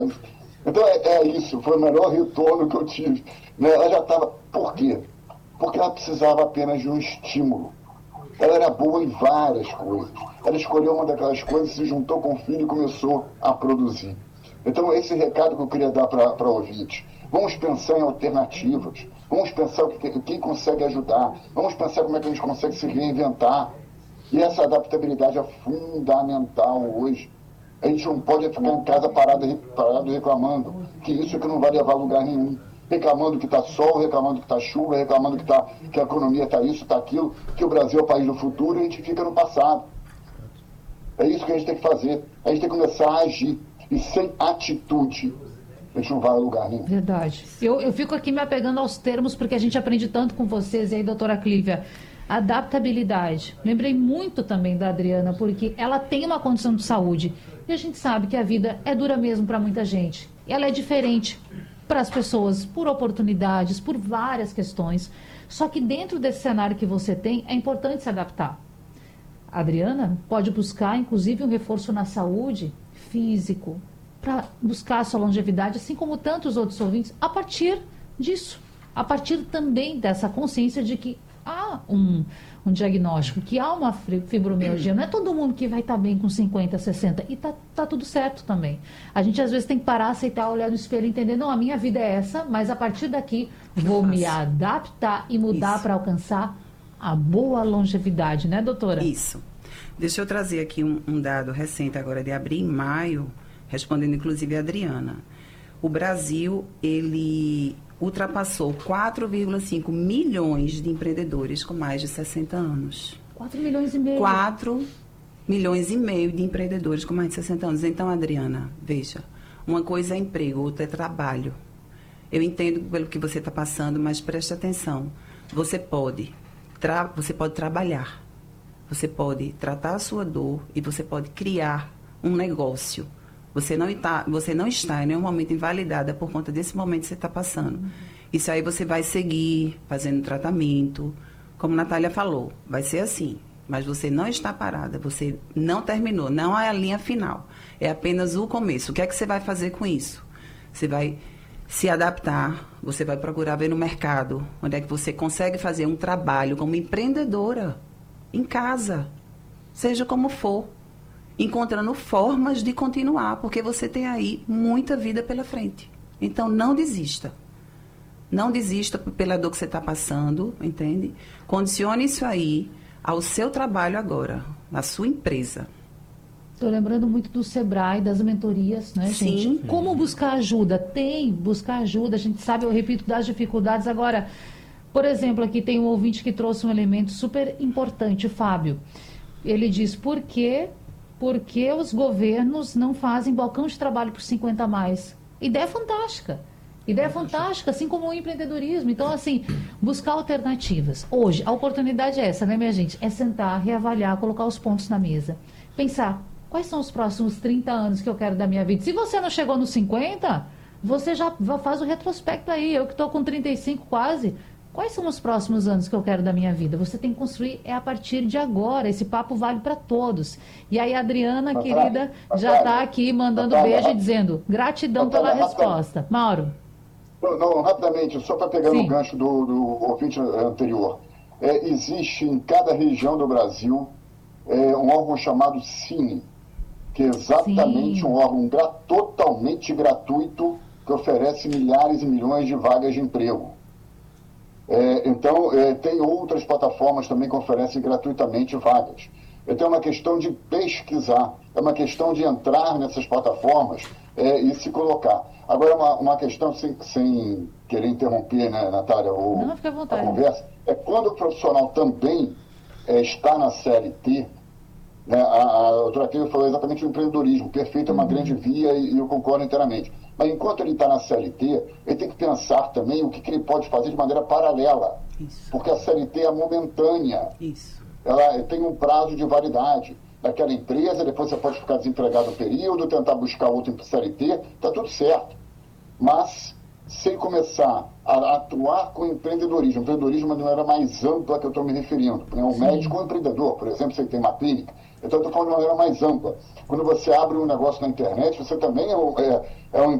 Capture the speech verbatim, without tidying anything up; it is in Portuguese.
Então é, é isso, foi o melhor retorno que eu tive. Né? Ela já estava. Por quê? Porque ela precisava apenas de um estímulo. Ela era boa em várias coisas. Ela escolheu uma daquelas coisas, se juntou com o filho e começou a produzir. Então, esse recado que eu queria dar para ouvintes. Vamos pensar em alternativas. Vamos pensar quem consegue ajudar. Vamos pensar como é que a gente consegue se reinventar. E essa adaptabilidade é fundamental hoje. A gente não pode ficar em casa parado, parado reclamando que isso que não vai levar a lugar nenhum. Reclamando que está sol, reclamando que está chuva, reclamando que, tá, que a economia está isso, está aquilo, que o Brasil é o país do futuro e a gente fica no passado. É isso que a gente tem que fazer. A gente tem que começar a agir. E sem atitude, a gente não vai a lugar nenhum. Verdade. Eu, eu fico aqui me apegando aos termos, porque a gente aprende tanto com vocês. E aí, doutora Clívia, adaptabilidade. Lembrei muito também da Adriana, porque ela tem uma condição de saúde. E a gente sabe que a vida é dura mesmo para muita gente. E ela é diferente para as pessoas, por oportunidades, por várias questões. Só que dentro desse cenário que você tem, é importante se adaptar. A Adriana pode buscar, inclusive, um reforço na saúde físico, para buscar a sua longevidade, assim como tantos outros ouvintes, a partir disso. A partir também dessa consciência de que há um, um diagnóstico, que há uma fibromialgia. Não é todo mundo que vai estar bem com cinquenta, sessenta. E tá, tá tudo certo também. A gente, às vezes, tem que parar, aceitar, olhar no espelho e entender, não, a minha vida é essa, mas a partir daqui vou me adaptar e mudar para alcançar a boa longevidade, né, doutora? Isso. Deixa eu trazer aqui um, um dado recente agora de abril e maio, respondendo inclusive a Adriana. O Brasil, ele ultrapassou quatro vírgula cinco milhões de empreendedores com mais de sessenta anos. quatro milhões e meio. quatro milhões e meio de empreendedores com mais de sessenta anos. Então, Adriana, veja, uma coisa é emprego, outra é trabalho. Eu entendo pelo que você está passando, mas preste atenção. Você pode, tra- você pode trabalhar. Você pode tratar a sua dor e você pode criar um negócio. Você não está, você não está em nenhum momento invalidada por conta desse momento que você está passando. Uhum. Isso aí você vai seguir fazendo tratamento. Como a Natália falou, vai ser assim. Mas você não está parada, você não terminou, não é a linha final. É apenas o começo. O que é que você vai fazer com isso? Você vai se adaptar, você vai procurar ver no mercado onde é que você consegue fazer um trabalho como empreendedora. Em casa, seja como for, encontrando formas de continuar, porque você tem aí muita vida pela frente. Então, não desista. Não desista pela dor que você está passando, entende? Condicione isso aí ao seu trabalho agora, na sua empresa. Estou lembrando muito do Sebrae, das mentorias, né, gente? Sim. Como buscar ajuda? Tem, buscar ajuda. A gente sabe, eu repito, das dificuldades. Agora, por exemplo, aqui tem um ouvinte que trouxe um elemento super importante, Fábio. Ele diz, por quê? Porque os governos não fazem balcão de trabalho por cinquenta a mais? Ideia fantástica. Ideia fantástica, assim como o empreendedorismo. Então, assim, buscar alternativas. Hoje, a oportunidade é essa, né, minha gente? É sentar, reavaliar, colocar os pontos na mesa. Pensar, quais são os próximos trinta anos que eu quero da minha vida? Se você não chegou nos cinquenta, você já faz o retrospecto aí. Eu que estou com trinta e cinco quase. Quais são os próximos anos que eu quero da minha vida? Você tem que construir é a partir de agora. Esse papo vale para todos. E aí, a Adriana, Natália, querida, já está aqui mandando Natália, beijo e dizendo gratidão Natália, pela Natália. resposta. Mauro. Não, não, rapidamente, só para pegar Sim. no gancho do, do ouvinte anterior. É, existe em cada região do Brasil é, um órgão chamado Cine, que é exatamente Sim. um órgão gra- totalmente gratuito que oferece milhares e milhões de vagas de emprego. É, então, é, tem outras plataformas também que oferecem gratuitamente vagas. Então, é uma questão de pesquisar, é uma questão de entrar nessas plataformas é, e se colocar. Agora, uma, uma questão, sem, sem querer interromper, né, Natália, o, Não, fica à a vontade. conversa, é quando o profissional também é, está na C L T, né, a, a doutora Clívia falou exatamente do empreendedorismo, perfeito, é uma Uhum. grande via e, e eu concordo inteiramente. Mas enquanto ele está na C L T, ele tem que pensar também o que, que ele pode fazer de maneira paralela. Isso. Porque a C L T é momentânea. Isso. Ela tem um prazo de validade daquela empresa, depois você pode ficar desempregado um período, tentar buscar outro C L T, está tudo certo. Mas, sem começar a atuar com empreendedorismo, empreendedorismo é de maneira mais ampla que eu estou me referindo. É um médico ou um empreendedor, por exemplo, você tem uma clínica, Então, eu estou falando de uma maneira mais ampla. Quando você abre um negócio na internet, você também é, um- é, é um